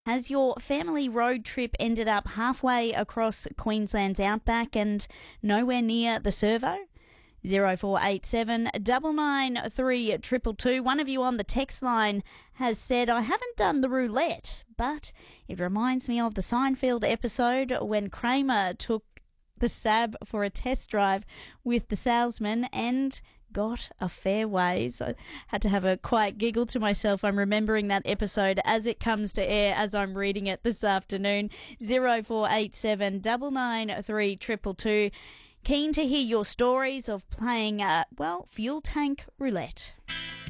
Has your family road trip ended up halfway across Queensland's outback and nowhere near the servo? 0487 993 222. One of you on the text line has said, I haven't done the roulette, but it reminds me of the Seinfeld episode when Kramer took the Sab for a test drive with the salesman and got a fair ways. I had to have a quiet giggle to myself. I'm remembering that episode as it comes to air as I'm reading it this afternoon. 0487 993 222. Keen to hear your stories of playing, fuel tank roulette.